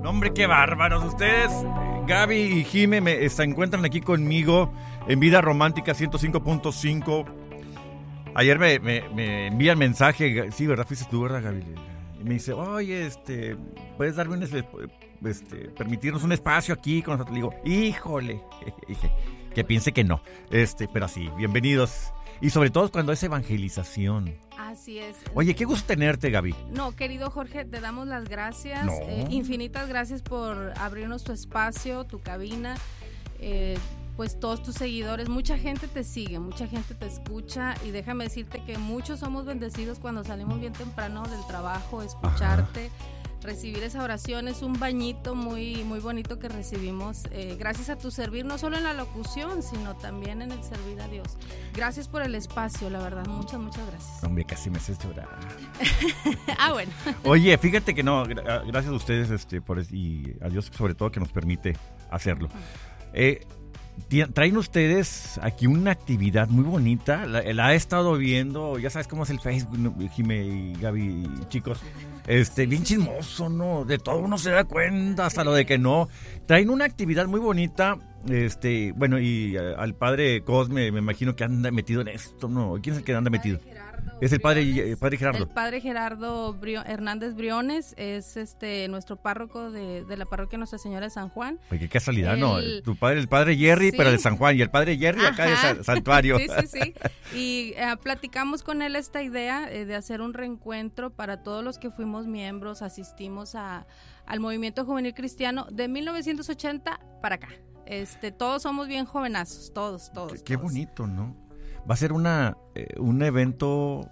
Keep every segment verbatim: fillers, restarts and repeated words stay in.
Hombre, qué bárbaros ustedes. Gaby y Jime me, se encuentran aquí conmigo en Vida Romántica ciento cinco punto cinco. Ayer me, me, me envían mensaje, sí, ¿verdad? Fuiste tú, ¿verdad, Gaby? Y me dice, oye, este, ¿puedes darme un, este, permitirnos un espacio aquí con nosotros? Le digo, híjole, dije, que piense que no, este, pero sí, bienvenidos. Y sobre todo cuando es evangelización. Así es. Oye, qué gusto tenerte, Gaby. No, querido Jorge, te damos las gracias. No. Eh, infinitas gracias por abrirnos tu espacio, tu cabina. Eh, pues todos tus seguidores, mucha gente te sigue, mucha gente te escucha. Y déjame decirte que muchos somos bendecidos cuando salimos bien temprano del trabajo, escucharte. Ajá. Recibir esa oración es un bañito muy, muy bonito que recibimos eh, gracias a tu servir, no solo en la locución, sino también en el servir a Dios. Gracias por el espacio, la verdad, muchas, muchas gracias. Hombre, casi me haces llorar. Ah, bueno. Oye, fíjate que no, gracias a ustedes este, por, y a Dios sobre todo que nos permite hacerlo. Eh, traen ustedes aquí una actividad muy bonita, la, la he estado viendo, ya sabes cómo es el Facebook, ¿no? Jime y Gaby, chicos. Este, bien chismoso, ¿no? De todo uno se da cuenta, hasta lo de que no. Traen una actividad muy bonita, este, bueno, y uh, al padre Cosme, me imagino que anda metido en esto, ¿no? ¿Quién es el que anda metido? Es el padre, el padre Gerardo. El padre Gerardo Brio, Hernández Briones es este nuestro párroco de, de la parroquia Nuestra Señora de San Juan. Oye, qué casualidad, el, ¿no? Tu padre, el padre Jerry, sí. Pero de San Juan, y el padre Jerry Ajá. acá de Sa- Santuario. Sí, sí, sí. Y eh, platicamos con él esta idea eh, de hacer un reencuentro para todos los que fuimos miembros, asistimos a, al movimiento juvenil cristiano de mil novecientos ochenta para acá. Este, todos somos bien jovenazos, todos, todos. Qué, qué todos. bonito, ¿no? Va a ser una eh, un evento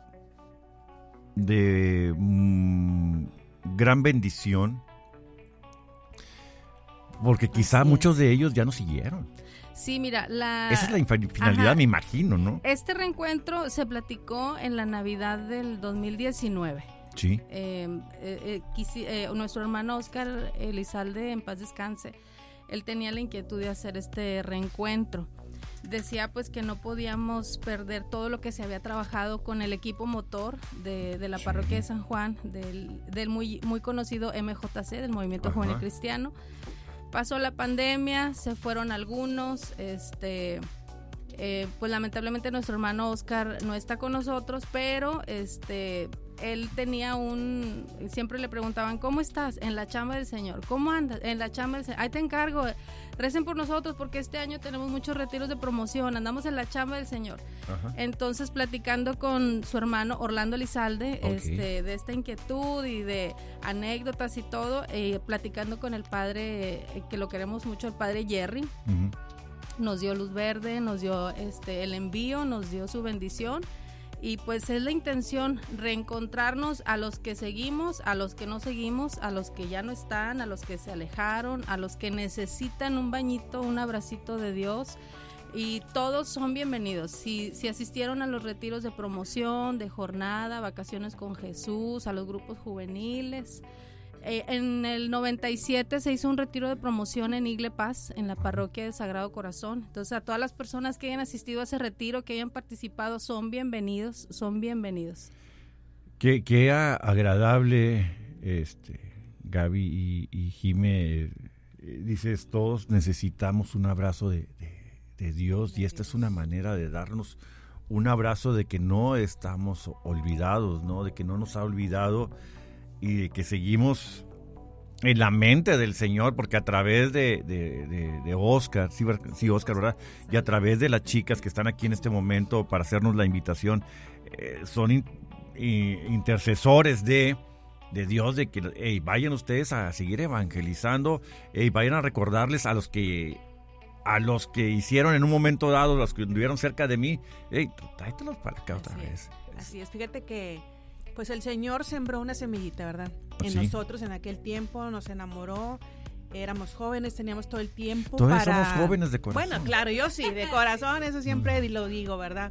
de mmm, gran bendición, porque quizá Así muchos es. de ellos ya no siguieron. Sí, mira, la... Esa es la finalidad, Ajá. me imagino, ¿no? Este reencuentro se platicó en la Navidad del dos mil diecinueve. Sí. Eh, eh, eh, quisi, eh, nuestro hermano Oscar Elizalde, en paz descanse, él tenía la inquietud de hacer este reencuentro. Decía pues que no podíamos perder todo lo que se había trabajado con el equipo motor de, de la parroquia de San Juan, del, del muy, muy conocido M J C, del Movimiento Ajá. Juvenil Cristiano. Pasó la pandemia, se fueron algunos, este, eh, pues lamentablemente nuestro hermano Oscar no está con nosotros, pero este, él tenía un, siempre le preguntaban, ¿cómo estás? En la chamba del Señor. ¿Cómo andas? En la chamba del Señor. Ahí te encargo, recen por nosotros porque este año tenemos muchos retiros de promoción, andamos en la chamba del Señor. Ajá. Entonces, platicando con su hermano Orlando Elizalde, okay. este, de esta inquietud y de anécdotas y todo, eh, platicando con el padre, eh, que lo queremos mucho, el padre Jerry, uh-huh. nos dio luz verde, nos dio este, el envío, nos dio su bendición. Y pues es la intención, reencontrarnos a los que seguimos, a los que no seguimos, a los que ya no están, a los que se alejaron, a los que necesitan un bañito, un abracito de Dios. Y todos son bienvenidos. Si, si asistieron a los retiros de promoción, de jornada, vacaciones con Jesús, a los grupos juveniles. Eh, en el noventa y siete se hizo un retiro de promoción en Igle Paz, en la parroquia del Sagrado Corazón. Entonces, a todas las personas que hayan asistido a ese retiro, que hayan participado, son bienvenidos, son bienvenidos. Qué, qué agradable, este, Gaby y, y Jime, eh, dices, todos necesitamos un abrazo de, de, de Dios, y esta es una manera de darnos un abrazo de que no estamos olvidados, ¿no? De que no nos ha olvidado, y de que seguimos en la mente del Señor, porque a través de, de, de, de Oscar, sí, sí, Oscar, ¿verdad? Y a través de las chicas que están aquí en este momento para hacernos la invitación, eh, son in, in, intercesores de, de Dios, de que hey, vayan ustedes a seguir evangelizando, hey, vayan a recordarles a los que a los que hicieron en un momento dado, los que estuvieron cerca de mí, hey, tráetelos para acá otra así vez. Es, así es, fíjate que pues el Señor sembró una semillita, ¿verdad? En ¿Sí? nosotros en aquel tiempo, nos enamoró, éramos jóvenes, teníamos todo el tiempo Todos para... somos jóvenes de corazón. Bueno, claro, yo sí, de corazón, eso siempre lo digo, ¿verdad?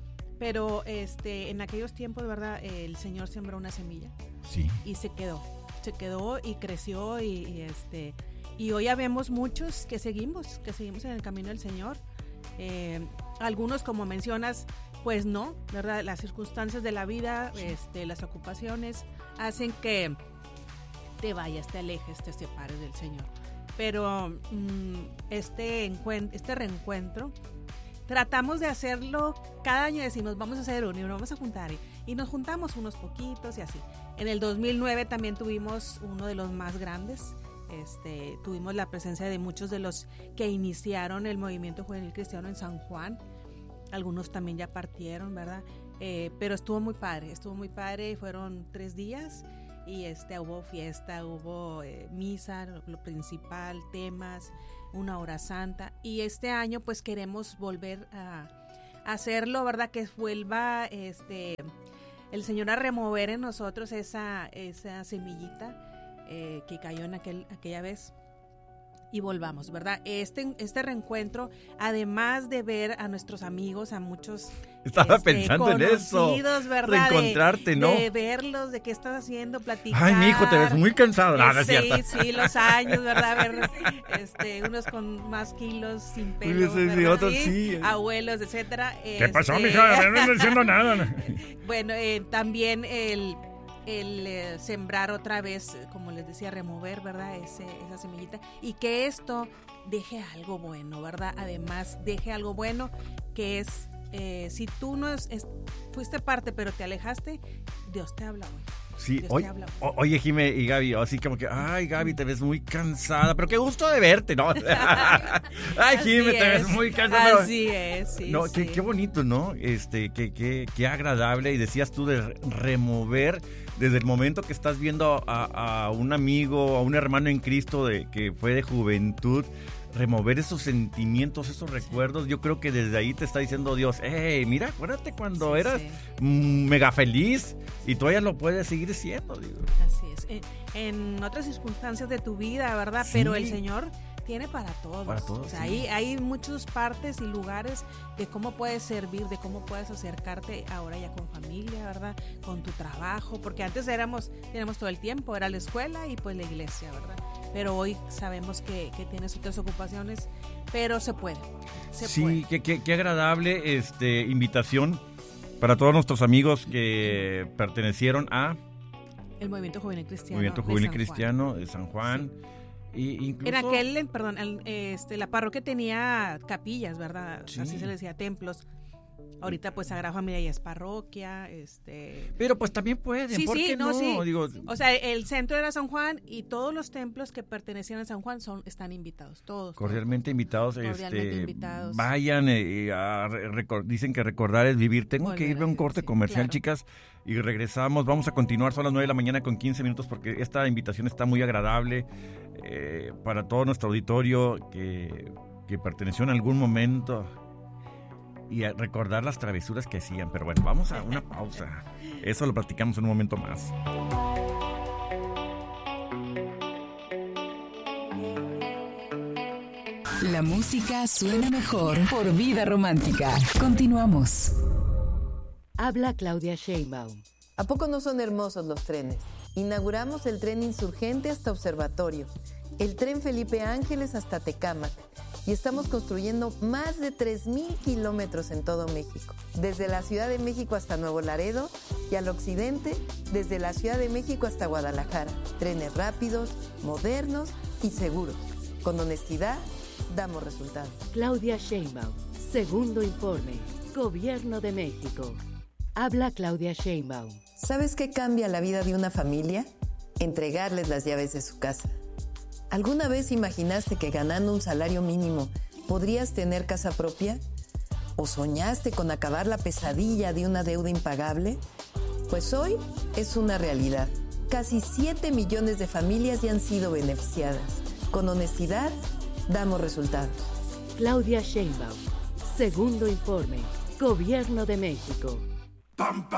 Pero este, en aquellos tiempos, ¿verdad? El Señor sembró una semilla. Sí. Y se quedó, se quedó y creció y, y este... Y hoy ya vemos muchos que seguimos, que seguimos en el camino del Señor. Eh, algunos, como mencionas, pues no, ¿verdad? Las circunstancias de la vida, este, las ocupaciones, hacen que te vayas, te alejes, te separes del Señor. Pero mmm, este, encuent- este reencuentro, tratamos de hacerlo cada año, decimos, vamos a hacer uno y nos vamos a juntar. Y, y nos juntamos unos poquitos y así. En el dos mil nueve también tuvimos uno de los más grandes. Este, tuvimos la presencia de muchos de los que iniciaron el movimiento juvenil cristiano en San Juan. Algunos también ya partieron, ¿verdad? Eh, pero estuvo muy padre, estuvo muy padre. Fueron tres días y este, hubo fiesta, hubo eh, misa, lo, lo principal, temas, una hora santa. Y este año pues queremos volver a, a hacerlo, ¿verdad? Que vuelva este, el Señor a remover en nosotros esa, esa semillita eh, que cayó en aquel, aquella vez. Y volvamos, ¿verdad? Este, este reencuentro, además de ver a nuestros amigos, a muchos Estaba este, pensando en eso, ¿verdad? reencontrarte, de, ¿no? De verlos, de qué estás haciendo, platicar. Ay, mi hijo, te ves muy cansado. No, no es sí, cierto. sí, los años, ¿verdad? Ver, este, unos con más kilos, sin pelo, Sí, sí, ¿verdad? otros Sí, sí. abuelos, etcétera. ¿Qué pasó, Este, mija? No estoy diciendo nada. Bueno, eh, también el... el eh, sembrar otra vez, como les decía, remover, ¿verdad? Ese, esa semillita, y que esto deje algo bueno, ¿verdad? Además, deje algo bueno, que es, eh, si tú no es, es, fuiste parte, pero te alejaste, Dios te habla hoy. Sí, Dios oye, te habla hoy. o- oye, Jime y Gaby, así como que, ay, Gaby, te ves muy cansada, pero qué gusto de verte, ¿no? Ay, Jime, te ves muy cansada. pero- Así es, sí, No, sí. qué, qué bonito, ¿no? Este, qué, qué, qué agradable. Y decías tú de remover desde el momento que estás viendo a, a un amigo, a un hermano en Cristo de, que fue de juventud, remover esos sentimientos, esos recuerdos. Yo creo que desde ahí te está diciendo Dios, hey, mira, acuérdate cuando Sí, eras sí. mm, mega feliz y todavía lo puedes seguir siendo, digo. Así es. En, en otras circunstancias de tu vida, ¿verdad? Sí. Pero el Señor tiene para todos. Para todos, O sea, sí. hay, hay muchas partes y lugares de cómo puedes servir, de cómo puedes acercarte ahora ya con familia, ¿verdad? Con tu trabajo, porque antes éramos, teníamos todo el tiempo, era la escuela y pues la iglesia, ¿verdad? Pero hoy sabemos que, que tienes otras ocupaciones, pero se puede, se Sí, puede. qué, qué, qué agradable este, invitación para todos nuestros amigos que pertenecieron a El Movimiento Juvenil Cristiano. Movimiento de Juvenil San Juan. Cristiano de San Juan. Y incluso, En aquel, en- perdón, el- este, la parroquia tenía capillas, ¿verdad? Sí. Así se le decía, templos. Ahorita pues Sagrada Familia ya es parroquia, este... pero pues también pueden, Sí, ¿por sí, qué no, no? sí. Digo, O sea, el centro era San Juan y todos los templos que pertenecían a San Juan son están invitados, todos. cordialmente invitados, Cordialmente este, invitados. vayan, eh, a re- recor- dicen que recordar es vivir. Tengo Volver que irme a a un vivir, corte sí, comercial, claro. chicas, y regresamos. Vamos a continuar, son las nueve de la mañana con quince minutos, porque esta invitación está muy agradable eh, para todo nuestro auditorio que, que perteneció en algún momento y a recordar las travesuras que hacían. Pero bueno, vamos a una pausa. Eso lo platicamos en un momento más. La música suena mejor por Vida Romántica. Continuamos. Habla Claudia Sheinbaum. ¿A poco no son hermosos los trenes? Inauguramos el tren Insurgente hasta Observatorio, el tren Felipe Ángeles hasta Tecámac y estamos construyendo más de tres mil kilómetros en todo México, desde la Ciudad de México hasta Nuevo Laredo y al occidente, desde la Ciudad de México hasta Guadalajara. Trenes rápidos, modernos y seguros. Con honestidad, damos resultados. Claudia Sheinbaum. Segundo informe. Gobierno de México. Habla Claudia Sheinbaum. ¿Sabes qué cambia la vida de una familia? Entregarles las llaves de su casa. ¿Alguna vez imaginaste que ganando un salario mínimo podrías tener casa propia? ¿O soñaste con acabar la pesadilla de una deuda impagable? Pues hoy es una realidad. Casi siete millones de familias ya han sido beneficiadas. Con honestidad, damos resultados. Claudia Sheinbaum. Segundo informe. Gobierno de México.